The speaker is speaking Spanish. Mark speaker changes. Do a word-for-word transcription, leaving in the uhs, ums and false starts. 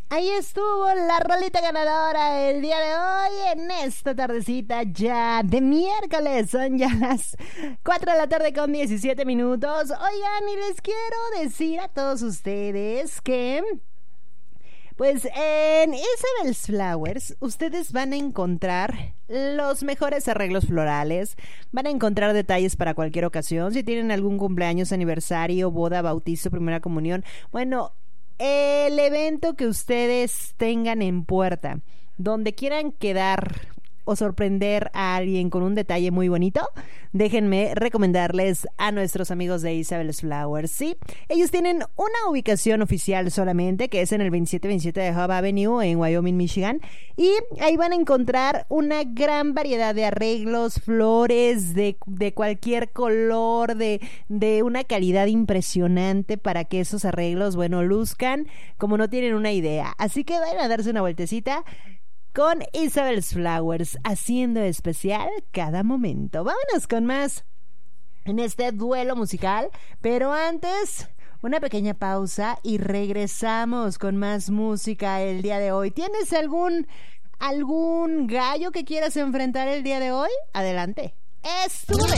Speaker 1: Ahí estuvo la rolita ganadora el día de hoy en esta tardecita ya de miércoles. Son ya las cuatro de la tarde con diecisiete minutos. Oigan, y les quiero decir a todos ustedes que pues en Isabel's Flowers ustedes van a encontrar los mejores arreglos florales, van a encontrar detalles para cualquier ocasión. Si tienen algún cumpleaños, aniversario, boda, bautizo, primera comunión, bueno, el evento que ustedes tengan en puerta, donde quieran quedar o sorprender a alguien con un detalle muy bonito, déjenme recomendarles a nuestros amigos de Isabel's Flowers. Sí, ellos tienen una ubicación oficial solamente, que es en el veintisiete veintisiete de Hub Avenue en Wyoming, Michigan, y ahí van a encontrar una gran variedad de arreglos, flores de, de cualquier color, de, de una calidad impresionante para que esos arreglos, bueno, luzcan como no tienen una idea. Así que vayan a darse una vueltecita con Isabel's Flowers, haciendo especial cada momento. Vámonos con más en este duelo musical, pero antes una pequeña pausa y regresamos con más música el día de hoy. ¿Tienes algún algún gallo que quieras enfrentar el día de hoy? Adelante. ¡Estuve!